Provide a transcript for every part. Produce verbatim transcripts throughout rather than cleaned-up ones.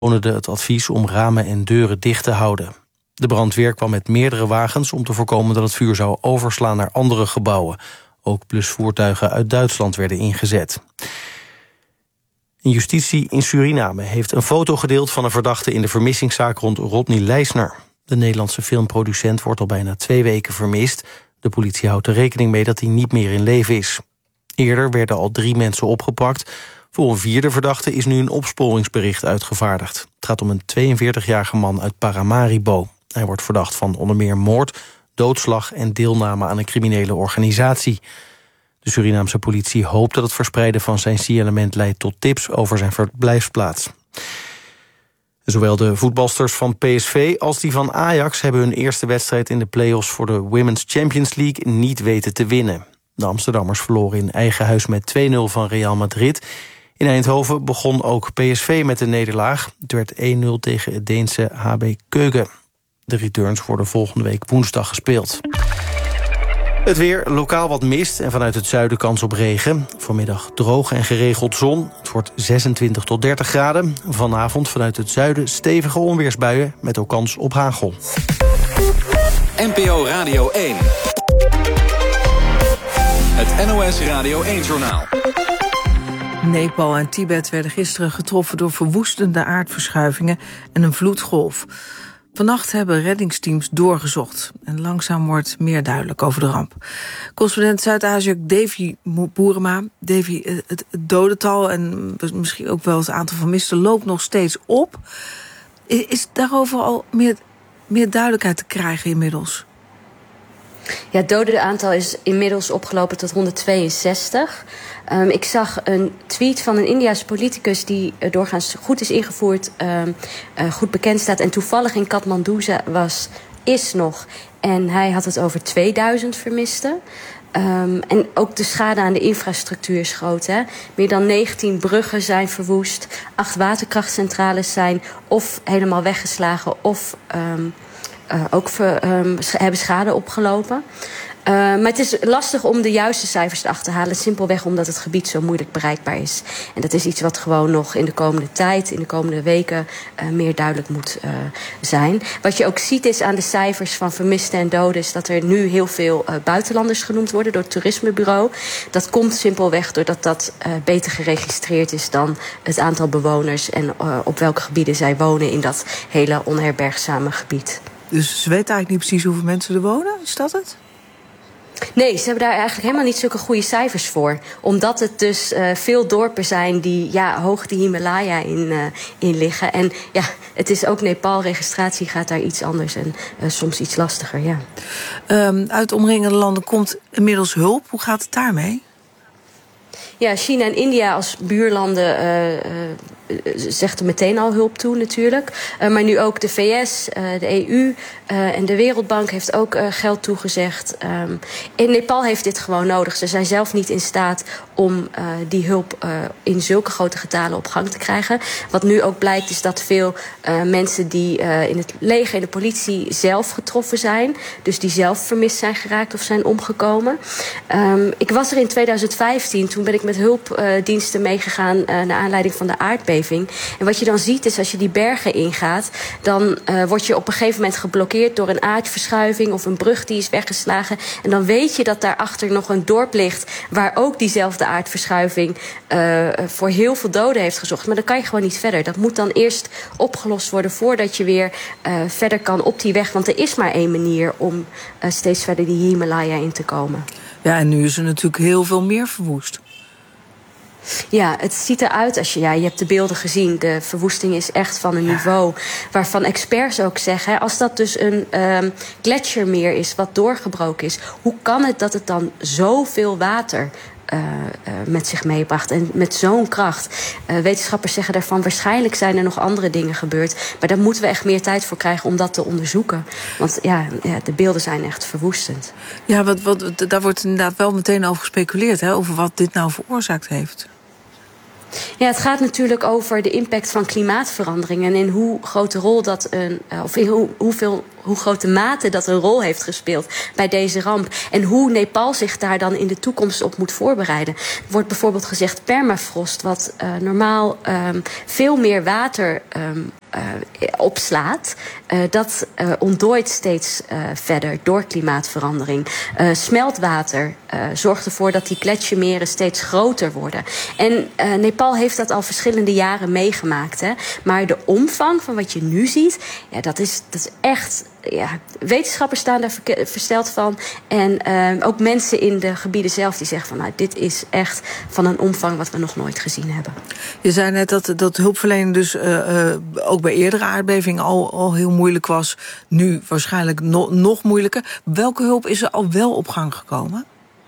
toonde het advies om ramen en deuren dicht te houden. De brandweer kwam met meerdere wagens om te voorkomen dat het vuur zou overslaan naar andere gebouwen. Ook blusvoertuigen uit Duitsland werden ingezet. Justitie in Suriname heeft een foto gedeeld van een verdachte in de vermissingszaak rond Rodney Leisner. De Nederlandse filmproducent wordt al bijna twee weken vermist. De politie houdt er rekening mee dat hij niet meer in leven is. Eerder werden al drie mensen opgepakt. Voor een vierde verdachte is nu een opsporingsbericht uitgevaardigd. Het gaat om een tweeënveertigjarige man uit Paramaribo. Hij wordt verdacht van onder meer moord, doodslag en deelname aan een criminele organisatie. De Surinaamse politie hoopt dat het verspreiden van zijn signalement leidt tot tips over zijn verblijfsplaats. Zowel de voetbalsters van P S V als die van Ajax hebben hun eerste wedstrijd in de play-offs voor de Women's Champions League niet weten te winnen. De Amsterdammers verloren in eigen huis met twee nul van Real Madrid. In Eindhoven begon ook P S V met een nederlaag. Het werd één nul tegen het Deense H B Køge. De returns worden volgende week woensdag gespeeld. Het weer, lokaal wat mist en vanuit het zuiden kans op regen. Vanmiddag droog en geregeld zon. Het wordt zesentwintig tot dertig graden. Vanavond vanuit het zuiden stevige onweersbuien met ook kans op hagel. N P O Radio één. Het N O S Radio één-journaal. Nepal en Tibet werden gisteren getroffen door verwoestende aardverschuivingen en een vloedgolf. Vannacht hebben reddingsteams doorgezocht en langzaam wordt meer duidelijk over de ramp. Correspondent Zuid-Azië Davy Boerema. Davy, het dodental en misschien ook wel het aantal vermisten loopt nog steeds op. Is daarover al meer, meer duidelijkheid te krijgen inmiddels? Ja, het dodenaantal is inmiddels opgelopen tot honderdtweeënzestig. Um, ik zag een tweet van een Indiase politicus die uh, doorgaans goed is ingevoerd, um, uh, goed bekend staat en toevallig in Kathmandu was, is nog. En hij had het over tweeduizend vermisten. Um, en ook de schade aan de infrastructuur is groot. Hè? Meer dan negentien bruggen zijn verwoest. Acht waterkrachtcentrales zijn of helemaal weggeslagen of um, uh, ook ver, um, hebben schade opgelopen. Uh, maar het is lastig om de juiste cijfers te achterhalen. Simpelweg omdat het gebied zo moeilijk bereikbaar is. En dat is iets wat gewoon nog in de komende tijd, in de komende weken, uh, meer duidelijk moet uh, zijn. Wat je ook ziet is aan de cijfers van vermisten en doden, is dat er nu heel veel uh, buitenlanders genoemd worden door het toerismebureau. Dat komt simpelweg doordat dat uh, beter geregistreerd is dan het aantal bewoners en uh, op welke gebieden zij wonen in dat hele onherbergzame gebied. Dus ze weten eigenlijk niet precies hoeveel mensen er wonen? Is dat het? Nee, ze hebben daar eigenlijk helemaal niet zulke goede cijfers voor. Omdat het dus uh, veel dorpen zijn die ja, hoog de Himalaya in, uh, in liggen. En ja, het is ook Nepal, registratie gaat daar iets anders en uh, soms iets lastiger, ja. Um, uit omringende landen komt inmiddels hulp. Hoe gaat het daarmee? Ja, China en India als buurlanden uh, uh, zegt er meteen al hulp toe natuurlijk. Uh, maar nu ook de V S, uh, de E U uh, en de Wereldbank heeft ook uh, geld toegezegd. Um, in Nepal heeft dit gewoon nodig. Ze zijn zelf niet in staat om uh, die hulp uh, in zulke grote getalen op gang te krijgen. Wat nu ook blijkt is dat veel uh, mensen die uh, in het leger en de politie zelf getroffen zijn, dus die zelf vermist zijn geraakt of zijn omgekomen. Um, ik was er in tweeduizend vijftien, toen ben ik met hulpdiensten uh, meegegaan uh, naar aanleiding van de aardbeving. En wat je dan ziet is als je die bergen ingaat, dan uh, word je op een gegeven moment geblokkeerd door een aardverschuiving of een brug die is weggeslagen. En dan weet je dat daarachter nog een dorp ligt waar ook diezelfde aardverschuiving uh, voor heel veel doden heeft gezorgd. Maar dan kan je gewoon niet verder. Dat moet dan eerst opgelost worden voordat je weer uh, verder kan op die weg. Want er is maar één manier om uh, steeds verder die Himalaya in te komen. Ja, en nu is er natuurlijk heel veel meer verwoest. Ja, het ziet eruit als je, ja, je hebt de beelden gezien. De verwoesting is echt van een niveau waarvan experts ook zeggen, als dat dus een um, gletsjermeer is wat doorgebroken is, hoe kan het dat het dan zoveel water Uh, uh, met zich meebracht en met zo'n kracht. Uh, wetenschappers zeggen daarvan, waarschijnlijk zijn er nog andere dingen gebeurd, maar daar moeten we echt meer tijd voor krijgen om dat te onderzoeken. Want ja, ja de beelden zijn echt verwoestend. Ja, wat, wat, daar wordt inderdaad wel meteen over gespeculeerd, hè, over wat dit nou veroorzaakt heeft. Ja, het gaat natuurlijk over de impact van klimaatverandering en in hoe grote rol dat een, of in hoe, hoeveel hoe grote mate dat een rol heeft gespeeld bij deze ramp. En hoe Nepal zich daar dan in de toekomst op moet voorbereiden. Er wordt bijvoorbeeld gezegd permafrost, wat uh, normaal um, veel meer water um, uh, opslaat. Uh, dat uh, ontdooit steeds uh, verder door klimaatverandering. Uh, smeltwater uh, zorgt ervoor dat die gletsjermeren steeds groter worden. En uh, Nepal heeft dat al verschillende jaren meegemaakt. Hè? Maar de omvang van wat je nu ziet, ja, dat is, dat is echt... Ja, wetenschappers staan daar versteld van. En uh, ook mensen in de gebieden zelf die zeggen van... nou, dit is echt van een omvang wat we nog nooit gezien hebben. Je zei net dat, dat hulpverlening dus uh, uh, ook bij eerdere aardbevingen al, al heel moeilijk was. Nu waarschijnlijk no, nog moeilijker. Welke hulp is er al wel op gang gekomen?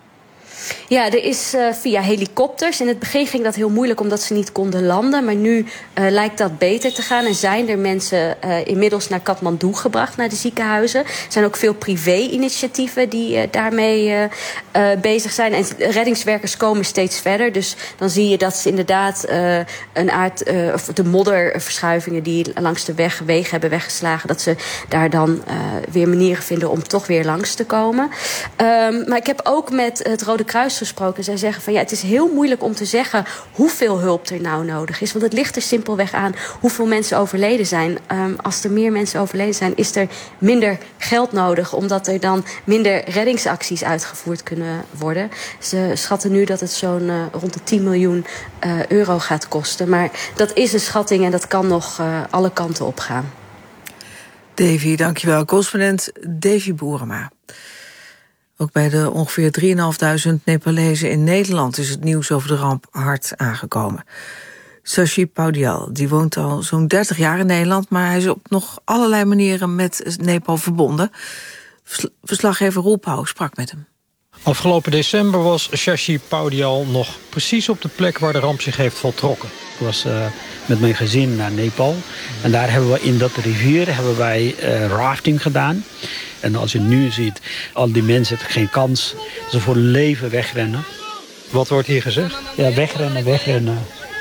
Ja, er is uh, via helikopters. In het begin ging dat heel moeilijk omdat ze niet konden landen. Maar nu uh, lijkt dat beter te gaan. En zijn er mensen uh, inmiddels naar Kathmandu gebracht, naar de ziekenhuizen. Er zijn ook veel privé-initiatieven die uh, daarmee uh, uh, bezig zijn. En reddingswerkers komen steeds verder. Dus dan zie je dat ze inderdaad uh, een aard, uh, of de modderverschuivingen die langs de weg, wegen hebben weggeslagen, dat ze daar dan uh, weer manieren vinden om toch weer langs te komen. Um, maar ik heb ook met het Rode Kruis gesproken. Zij zeggen van ja, het is heel moeilijk om te zeggen hoeveel hulp er nou nodig is. Want het ligt er simpelweg aan hoeveel mensen overleden zijn. Um, als er meer mensen overleden zijn, is er minder geld nodig, omdat er dan minder reddingsacties uitgevoerd kunnen worden. Ze schatten nu dat het zo'n uh, rond de tien miljoen uh, euro gaat kosten. Maar dat is een schatting en dat kan nog uh, alle kanten op gaan. Davy, dankjewel. Correspondent Davy Boerema. Ook bij de ongeveer drieduizend vijfhonderd Nepalezen in Nederland is het nieuws over de ramp hard aangekomen. Sashi Paudial, die woont al zo'n dertig jaar in Nederland, maar hij is op nog allerlei manieren met Nepal verbonden. Verslaggever Roel Pauw sprak met hem. Afgelopen december was Sashi Paudial nog precies op de plek waar de ramp zich heeft voltrokken. Ik was uh, met mijn gezin naar Nepal. En daar hebben we in dat rivier hebben wij uh, rafting gedaan. En als je nu ziet, al die mensen hebben geen kans. Ze voor leven wegrennen. Wat wordt hier gezegd? Ja, wegrennen, wegrennen.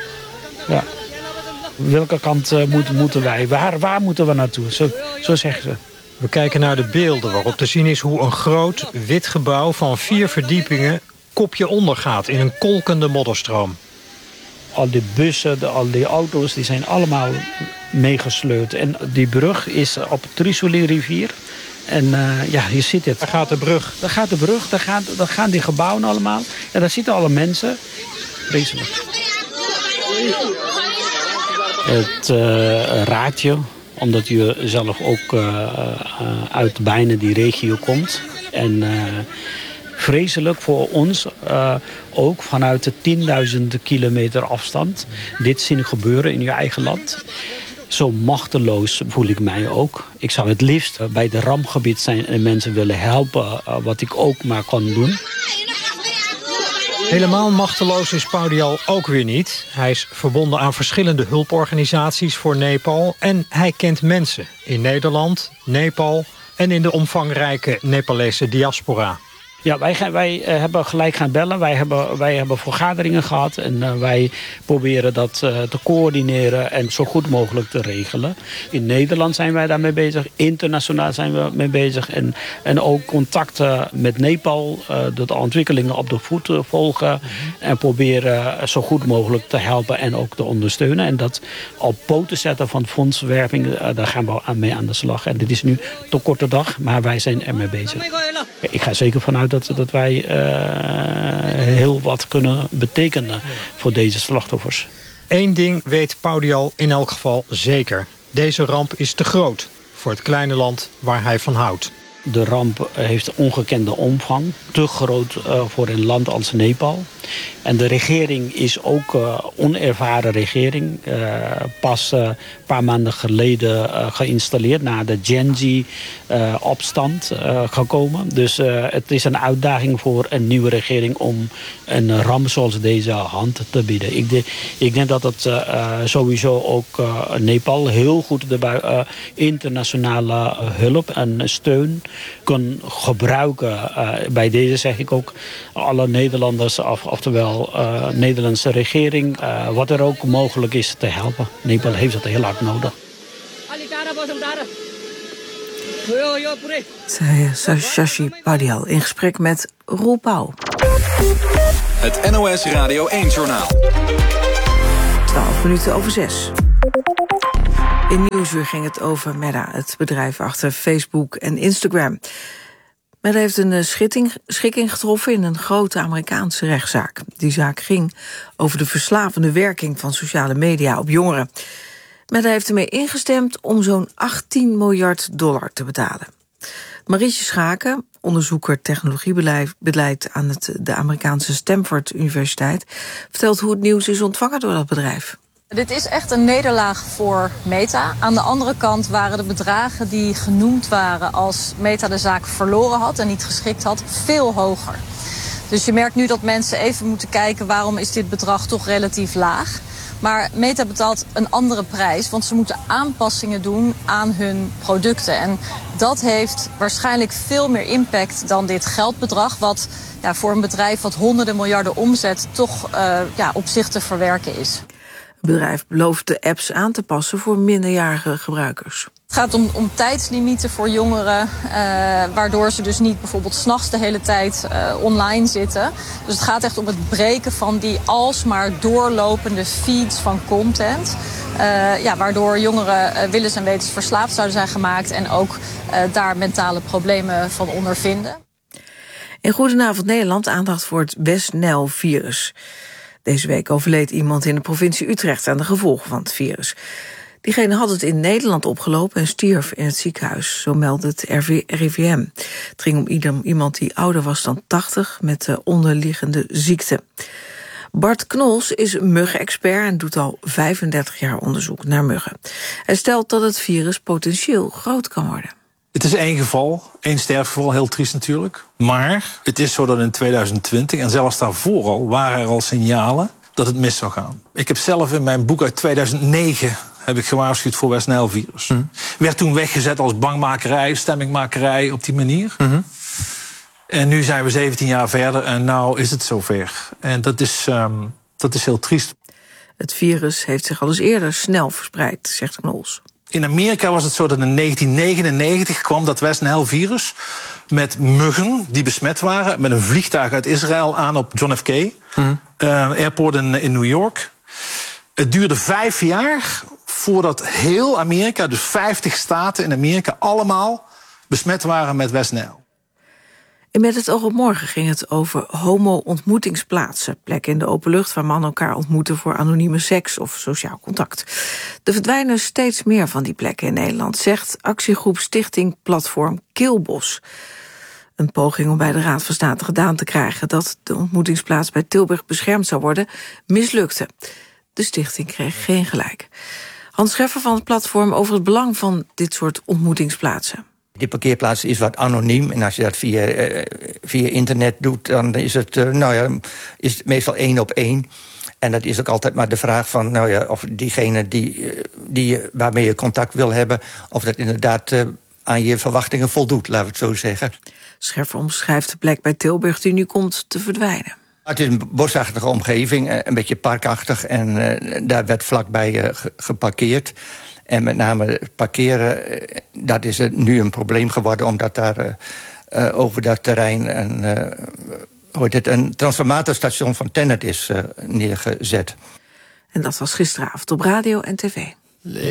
Ja. Welke kant uh, moet, moeten wij? Waar, waar moeten we naartoe? Zo, zo zeggen ze. We kijken naar de beelden waarop te zien is hoe een groot wit gebouw van vier verdiepingen kopje ondergaat in een kolkende modderstroom. Al die bussen, de, al die auto's, die zijn allemaal meegesleurd. En die brug is op de Trishuli-rivier. En uh, ja, hier zit het. Daar gaat de brug. Daar gaat de brug, daar gaan, daar gaan die gebouwen allemaal. En daar zitten alle mensen. Vreselijk. Het uh, raakt je, omdat je zelf ook uh, uh, uit bijna die regio komt. En uh, vreselijk voor ons, uh, ook vanuit de tienduizenden kilometer afstand. Dit zien gebeuren in je eigen land. Zo machteloos voel ik mij ook. Ik zou het liefst bij de rampgebied zijn en mensen willen helpen, uh, wat ik ook maar kan doen. Helemaal machteloos is Paudial ook weer niet. Hij is verbonden aan verschillende hulporganisaties voor Nepal en hij kent mensen in Nederland, Nepal en in de omvangrijke Nepalese diaspora. Ja, wij, gaan, wij uh, hebben gelijk gaan bellen. Wij hebben, wij hebben vergaderingen gehad. En uh, wij proberen dat uh, te coördineren en zo goed mogelijk te regelen. In Nederland zijn wij daarmee bezig. Internationaal zijn we mee bezig. En, en ook contacten met Nepal. Uh, de ontwikkelingen op de voet uh, volgen. Mm-hmm. En proberen uh, zo goed mogelijk te helpen en ook te ondersteunen. En dat op poten zetten van fondswerving. Uh, daar gaan we aan mee aan de slag. En dit is nu te korte dag. Maar wij zijn ermee bezig. Ik ga zeker vanuit Dat, dat wij uh, heel wat kunnen betekenen voor deze slachtoffers. Eén ding weet Paudial in elk geval zeker. Deze ramp is te groot voor het kleine land waar hij van houdt. De ramp heeft ongekende omvang. Te groot uh, voor een land als Nepal. En de regering is ook uh, onervaren regering. Uh, pas een uh, paar maanden geleden uh, geïnstalleerd. Na de Genji-opstand uh, uh, gekomen. Dus uh, het is een uitdaging voor een nieuwe regering om een ramp zoals deze hand te bieden. Ik, de, ik denk dat het uh, sowieso ook uh, Nepal heel goed de uh, internationale hulp en steun kan gebruiken. Uh, bij deze zeg ik ook alle Nederlanders, of, oftewel uh, Nederlandse regering, uh, wat er ook mogelijk is te helpen. Nepal heeft het heel hard nodig. Zei Shashi Padial in gesprek met Roel Pauw. Het N O S Radio één-journaal. twaalf minuten over zes. In Nieuwsuur ging het over Meta, het bedrijf achter Facebook en Instagram. Meta heeft een schikking, schikking getroffen in een grote Amerikaanse rechtszaak. Die zaak ging over de verslavende werking van sociale media op jongeren. Meta heeft ermee ingestemd om zo'n achttien miljard dollar te betalen. Marietje Schaken, onderzoeker technologiebeleid aan het, de Amerikaanse Stanford Universiteit, vertelt hoe het nieuws is ontvangen door dat bedrijf. Dit is echt een nederlaag voor Meta. Aan de andere kant waren de bedragen die genoemd waren als Meta de zaak verloren had en niet geschikt had, veel hoger. Dus je merkt nu dat mensen even moeten kijken waarom is dit bedrag toch relatief laag. Maar Meta betaalt een andere prijs, want ze moeten aanpassingen doen aan hun producten. En dat heeft waarschijnlijk veel meer impact dan dit geldbedrag, wat ja, voor een bedrijf wat honderden miljarden omzet toch uh, ja, op zich te verwerken is. Het bedrijf belooft de apps aan te passen voor minderjarige gebruikers. Het gaat om, om tijdslimieten voor jongeren, uh, waardoor ze dus niet bijvoorbeeld 's nachts de hele tijd uh, online zitten. Dus het gaat echt om het breken van die alsmaar doorlopende feeds van content. Uh, ja, waardoor jongeren uh, willens en wetens verslaafd zouden zijn gemaakt en ook uh, daar mentale problemen van ondervinden. In Goedenavond Nederland aandacht voor het West-Nijl-virus. Deze week overleed iemand in de provincie Utrecht aan de gevolgen van het virus. Diegene had het in Nederland opgelopen en stierf in het ziekenhuis, zo meldt het R I V M. Het ging om iemand die ouder was dan tachtig met de onderliggende ziekte. Bart Knols is muggenexpert en doet al vijfendertig jaar onderzoek naar muggen. Hij stelt dat het virus potentieel groot kan worden. Het is één geval, één sterfgeval, heel triest natuurlijk. Maar het is zo dat in tweeduizend twintig, en zelfs daarvoor al, waren er al signalen dat het mis zou gaan. Ik heb zelf in mijn boek uit tweeduizend negen heb ik gewaarschuwd voor West-Nijl-virus. Mm. Werd toen weggezet als bangmakerij, stemmingmakerij op die manier. Mm-hmm. En nu zijn we zeventien jaar verder en nou is het zover. En dat is, um, dat is heel triest. Het virus heeft zich al eens eerder snel verspreid, zegt Knols. In Amerika was het zo dat in negentien negenennegentig kwam dat West-Nijl-virus met muggen die besmet waren met een vliegtuig uit Israël aan op John F K. Mm. Uh, airport in, in New York. Het duurde vijf jaar voordat heel Amerika, dus vijftig staten in Amerika, allemaal besmet waren met West-Nijl. En met het oog op morgen ging het over homo-ontmoetingsplaatsen. Plekken in de openlucht waar mannen elkaar ontmoeten voor anonieme seks of sociaal contact. Er verdwijnen steeds meer van die plekken in Nederland, zegt actiegroep Stichting Platform Keelbos. Een poging om bij de Raad van State gedaan te krijgen dat de ontmoetingsplaats bij Tilburg beschermd zou worden, mislukte. De stichting kreeg geen gelijk. Hans Scheffer van het platform over het belang van dit soort ontmoetingsplaatsen. Die parkeerplaats is wat anoniem en als je dat via, uh, via internet doet, dan is het, uh, nou ja, is het meestal één op één. En dat is ook altijd maar de vraag van, nou ja, of diegene die, uh, die, waarmee je contact wil hebben, of dat inderdaad uh, aan je verwachtingen voldoet, laten we het zo zeggen. Scheffer omschrijft de plek bij Tilburg die nu komt te verdwijnen. Het is een bosachtige omgeving, een beetje parkachtig en uh, daar werd vlakbij uh, geparkeerd. En met name parkeren, dat is nu een probleem geworden, omdat daar uh, uh, over dat terrein een, uh, hoe heet het, een transformatorstation van Tennet is uh, neergezet. En dat was gisteravond op radio en tv.